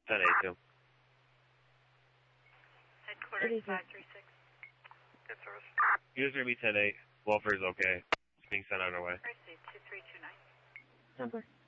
10-8, Headquarters 536. Good service. User me 10-8. Welfare is okay. It's being sent on our way. Mercy 2329. Number.